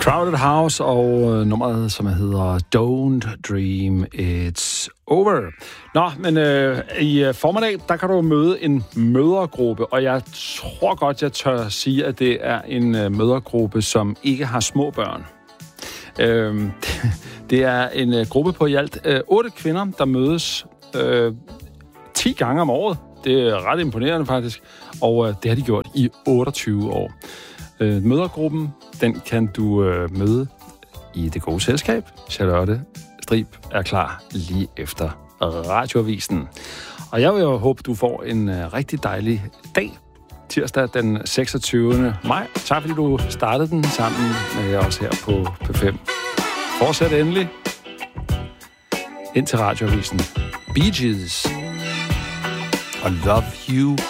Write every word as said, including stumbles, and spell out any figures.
Crowded House og øh, nummeret, som hedder Don't Dream It's Over. Nå, men øh, i øh, formiddag, der kan du møde en mødergruppe, og jeg tror godt, jeg tør sige, at det er en øh, mødergruppe, som ikke har små børn. Øh, det er en øh, gruppe på i alt øh, otte kvinder, der mødes øh, ti gange om året. Det er ret imponerende faktisk, og øh, det har de gjort i otteogtyve år. Øh, mødergruppen, den kan du øh, møde i Det Gode Selskab. Charlotte Strib er klar lige efter radioavisen. Og jeg vil jo håbe, du får en øh, rigtig dejlig dag, tirsdag den seksogtyvende maj. Tak fordi du startede den sammen med os her på P fem. Fortsæt endelig ind til radioavisen. Bee Gees og Love You